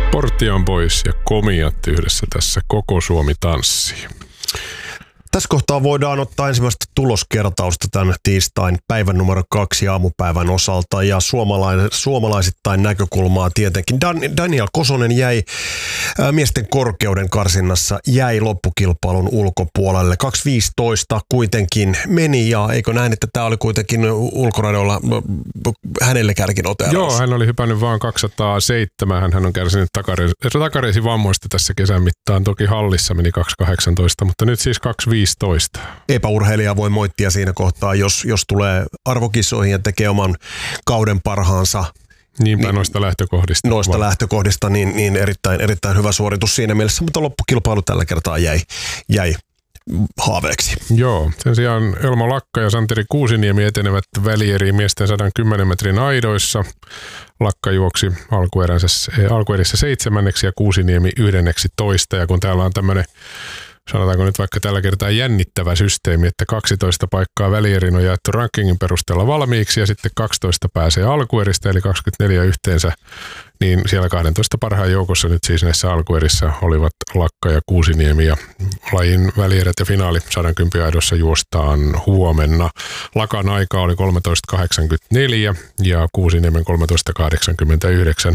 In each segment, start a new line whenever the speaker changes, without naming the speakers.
Portian Boys ja Komiat yhdessä tässä Koko Suomi tanssii.
Tässä kohtaa voidaan ottaa ensimmäistä tuloskertausta tämän tiistain päivän numero 2 aamupäivän osalta ja suomalaisittain näkökulmaa tietenkin. Daniel Kosonen jäi miesten korkeuden karsinnassa, jäi loppukilpailun ulkopuolelle. 2.15 kuitenkin meni ja eikö näin, että tämä oli kuitenkin ulkoradoilla hänelle kärkinoteeraus?
Joo, hän oli hypännyt vaan 207. Hän on kärsinyt takareisivammoista tässä kesän mittaan. Toki hallissa meni 2.18, mutta nyt siis 2.15.
Epäurheilija voi moittia siinä kohtaa, jos tulee arvokisoihin ja tekee oman kauden parhaansa.
Niinpä noista lähtökohdista.
Niin erittäin hyvä suoritus siinä mielessä, mutta loppukilpailu tällä kertaa jäi haaveeksi.
Joo, sen sijaan Elmo Lakka ja Santeri Kuusiniemi etenevät välieriin miesten 110 metrin aidoissa. Lakka juoksi alkuerissä 7. ja Kuusiniemi 11. Ja kun täällä on tämmöinen, sanotaanko nyt vaikka tällä kertaa jännittävä systeemi, että 12 paikkaa välierin on jaettu rankingin perusteella valmiiksi ja sitten 12 pääsee alkueristä, eli 24 yhteensä, niin siellä 12 parhaan joukossa nyt siis näissä alkuerissä olivat Lakka ja Kuusiniemi ja lajin välierät ja finaali 110 aidossa juostaan huomenna. Lakan aika oli 13.84 ja Kuusiniemen 13.89.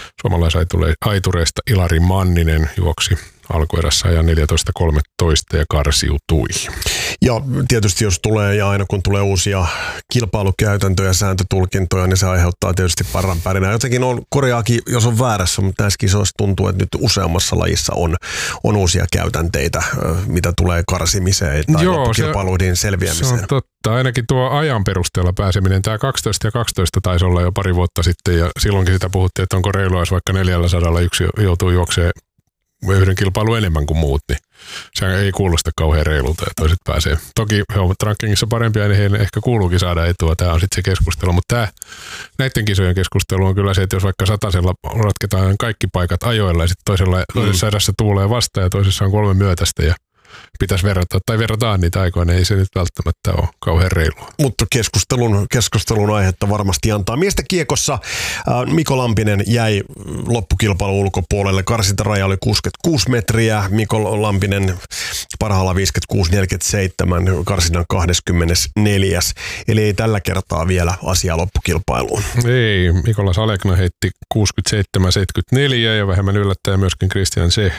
Suomalaisaitureista Ilari Manninen juoksi alkuerässä ajan 14.13 ja karsiutui.
Ja tietysti jos tulee ja aina kun tulee uusia kilpailukäytäntöjä ja sääntötulkintoja, niin se aiheuttaa tietysti parran pärinää. Jotenkin on korjaakin, jos on väärässä, mutta näissä kisoissa tuntuu, että nyt useammassa lajissa on uusia käytänteitä, mitä tulee karsimiseen tai kilpailuiden selviämiseen.
Se on totta. Ainakin tuo ajan perusteella pääseminen, tämä 12 ja 12 taisi olla jo pari vuotta sitten ja silloinkin sitä puhuttiin, että onko reilua, jos vaikka 400 yksi joutuu juoksemaan yhden kilpailun enemmän kuin muut, niin se ei kuulosta kauhean reilulta ja toiset pääsee. Toki he ovat rankingissa parempia, niin heille ehkä kuuluukin saada etua. Tämä on sitten se keskustelu, mutta näiden kisojen keskustelu on kyllä se, että jos vaikka 100 ratketaan kaikki paikat ajoilla ja sitten toisessa erässä tuulee vasta ja toisessa on 3 myötäistä ja pitäisi verrataan niitä aikoja, niin ei se nyt välttämättä ole kauhean reilua.
Mutta keskustelun aihetta varmasti antaa. Miesten kiekossa Mikko Lampinen jäi loppukilpailun ulkopuolelle. Karsintaraja oli 66 metriä. Mikko Lampinen parhaalla 56.47 karsinnan 24. Eli ei tällä kertaa vielä asiaa loppukilpailuun.
Ei, Mikolas Alekna heitti 67.74 ja vähemmän yllättäen myöskin Christian C.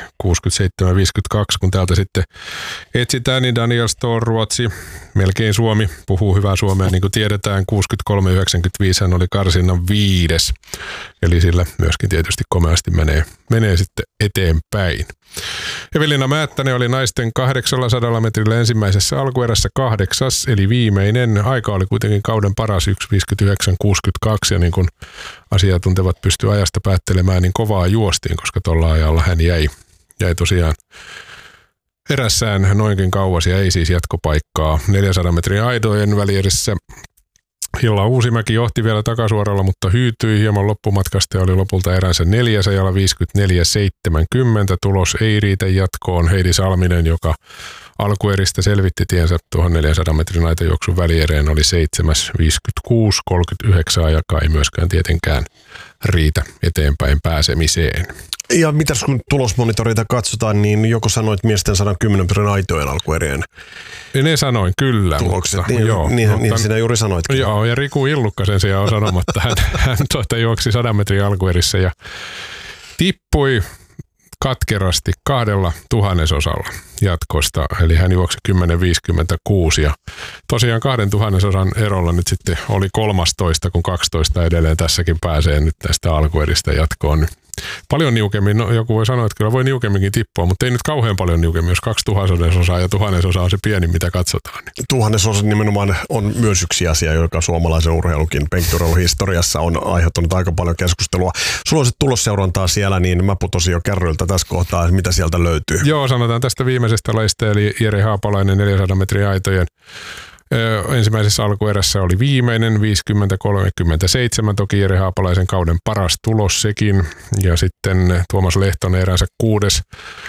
67.52, kun täältä sitten etsitään, niin Daniel Ståhl, Ruotsi, melkein Suomi, puhuu hyvää suomea, niin kuin tiedetään, 63.95 hän oli karsinnan 5. Eli sillä myöskin tietysti komeasti menee sitten eteenpäin. Evelina Määttänen oli naisten 800 metrillä ensimmäisessä alkuerässä 8. eli viimeinen. Aika oli kuitenkin kauden paras 1.59.62 ja niin kuin asiantuntevat pystyy ajasta päättelemään, niin kovaa juostiin, koska tuolla ajalla hän jäi tosiaan erässään noinkin kauas ja ei siis jatkopaikkaa. 400 metrin aidojen välierissä Hilla Uusimäki johti vielä takasuoralla, mutta hyytyi hieman loppumatkasta ja oli lopulta eränsä 4. ajalla 54.70. Tulos ei riitä jatkoon. Heidi Salminen, joka alkueristä selvitti tiensä tuohon 400 metrin aitajuoksun väliereen, oli 7. 56.39 joka ei myöskään tietenkään riitä eteenpäin pääsemiseen.
Ja mitäs kun tulosmonitorita katsotaan, niin joko sanoit miesten 110 metrin aitojen alkuerien
ne sanoin kyllä.
Tulokset,
mutta,
niin sinä juuri sanoitkin.
Joo, ja Riku Illukka sen sijaan on sanomatta. Hän juoksi 100 metrin alkuerissä ja tippui katkerasti 2/1000 jatkosta, eli hän juoksi 10.56 ja tosiaan 2/1000 erolla nyt sitten oli 13, kun 12 edelleen tässäkin pääsee nyt tästä alkueristä jatkoon. Paljon niukemmin, no joku voi sanoa, että kyllä voi niukemminkin tippua, mutta ei nyt kauhean paljon niukemmin, jos 2/1000 ja 1/1000 on se pieni, mitä katsotaan. Niin.
1/1000 nimenomaan on myös yksi asia, joka suomalaisen urheilukin penkkiurheiluhistoriassa on aiheuttanut aika paljon keskustelua. Sulla on se tulosseurantaa siellä, niin mä putosin jo kärryiltä tässä kohtaa, mitä sieltä löytyy.
Joo, sanotaan tästä viimeisestä lajista, eli Jere Haapalainen 400 metrin aitojen. Ensimmäisessä alkuerässä oli viimeinen 50.37, toki Jere Haapalaisen kauden paras tulos sekin. Ja sitten Tuomas Lehtonen eränsä 6.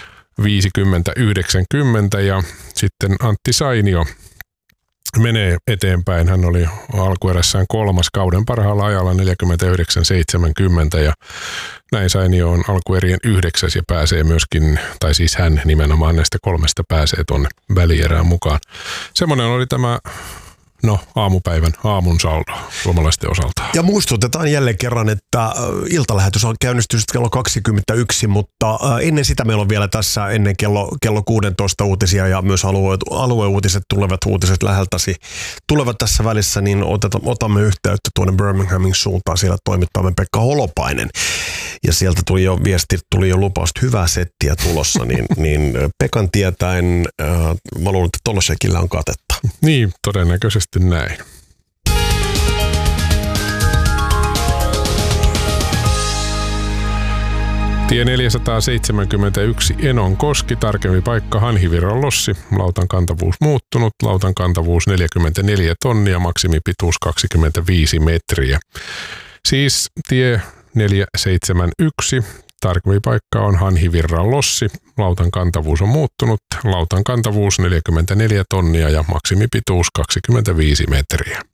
50.90 ja sitten Antti Sainio menee eteenpäin. Hän oli alkuerässään 3. kauden parhaalla ajalla 49.70 ja Näin Sainio on alkuerien 9. ja pääsee myöskin, tai siis hän nimenomaan näistä 3 pääsee tuonne välierään mukaan. Semmoinen oli tämä aamun saldo suomalaisten osalta.
Ja muistutetaan jälleen kerran, että iltalähetys on käynnistynyt kello 21, mutta ennen sitä meillä on vielä tässä ennen kello 16 uutisia ja myös alueuutiset, tulevat uutiset läheltäsi tulevat tässä välissä, niin otamme yhteyttä tuonne Birminghamin suuntaan. Siellä toimittajamme Pekka Holopainen. Ja sieltä tuli jo lupaus, hyvää settiä tulossa, niin Pekan tietäen, mä luulen, että Tolosekillä on katetta.
Niin, todennäköisesti näin. Tie 471 Enonkoski, tarkempi paikka Hanhivirran Lossi, lautan kantavuus muuttunut, lautan kantavuus 44 tonnia, maksimipituus 25 metriä. Siis tie 471, tarkempi paikka on Hanhivirran Lossi, lautan kantavuus on muuttunut, lautan kantavuus 44 tonnia ja maksimipituus 25 metriä.